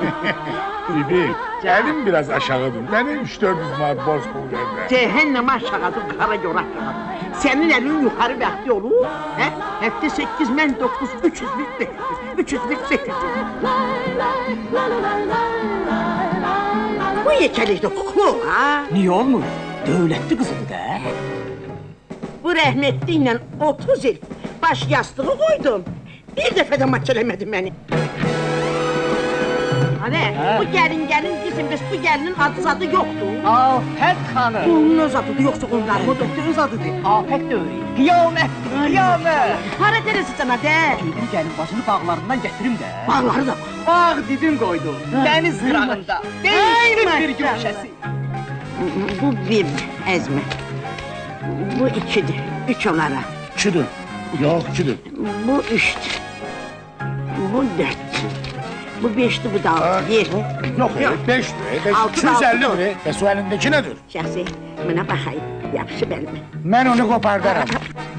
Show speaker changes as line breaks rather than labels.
Bibi, elim biraz aşağıdır. Beni 300-400 manat borç pul ver.
Cehennem aşağıdır, kara gör aşağıdır. Senin elin yukarı bəxti olur, he? Həftə 8, mən 9, 300 bir 500, 300 bir 500. Bu yekəlikdə kukla olur, ha?
Niye olmur? Dövlətli kızıdır da.
Bu rəhmətliklə 30 il baş yastığı koydum. Bir dəfə də maçələmədi məni. Hadi, bu gəlin kızım, biz bu gəlinin adı yoktur.
Afət xanım.
Bunun öz adıdır, yoxsa onların.
O da öz adıdır. Afət dövrü. Qiyamətdir, qiyamət.
Hara teresi sana de?
Gedim gəlin başını bağlarından gətirim də.
Bağları da var.
Bağ didin qoydu, dəniz qırağında. Değişdir bir gülşəsi.
Bu bir əzmə. Bu ikidir, 3 onlara.
Kidir. Yok kidir.
Bu 3'tür. Bu 4'tür. Bu 5'ti, bu da 6, 7.
Yok, 5 lira.
Altı,
250
altı.
lira. Ve su elindeki nedir?
Şahsi, bana bakayım, yapışı benim.
Ben onu kopardarım.